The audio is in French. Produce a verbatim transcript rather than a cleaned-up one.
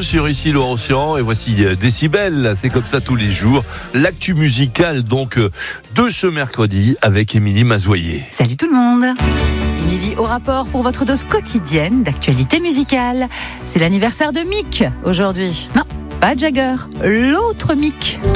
sur Ici Laurent-Océan et voici Décibel, c'est comme ça tous les jours. L'actu musicale donc de ce mercredi avec Émilie Mazoyer. Salut tout le monde. Émilie au rapport pour votre dose quotidienne d'actualité musicale. C'est l'anniversaire de Mick aujourd'hui. Non, pas Jagger, l'autre Mick.